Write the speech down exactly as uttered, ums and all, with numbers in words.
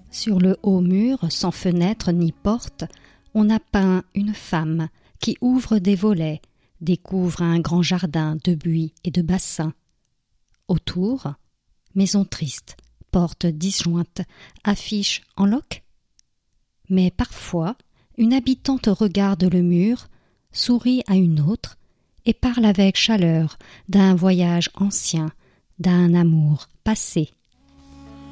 Sur le haut mur, sans fenêtre ni porte, on a peint une femme qui ouvre des volets, découvre un grand jardin de buis et de bassins. Autour, maison triste, porte disjointe, affiche en loques. Mais parfois, une habitante regarde le mur, sourit à une autre et parle avec chaleur d'un voyage ancien, d'un amour passé.